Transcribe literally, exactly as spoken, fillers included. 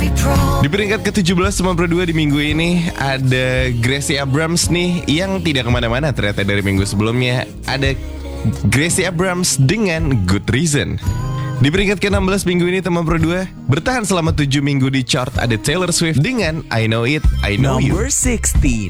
Di peringkat ke tujuh belas sembilan puluh dua di minggu ini ada Gracie Abrams nih yang tidak kemana-mana ternyata dari minggu sebelumnya. Ada Gracie Abrams dengan Good Reason. Di peringkat ke enam belas minggu ini teman Pro dua bertahan selama tujuh minggu di chart ada Taylor Swift dengan I Know It, I Know You. Number sixteen.